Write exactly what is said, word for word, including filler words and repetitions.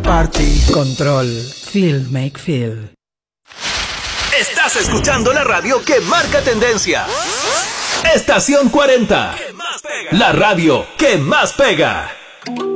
party. Control. Feel, make feel. Estás escuchando la radio que marca tendencia. Estación cuarenta. La radio que más pega.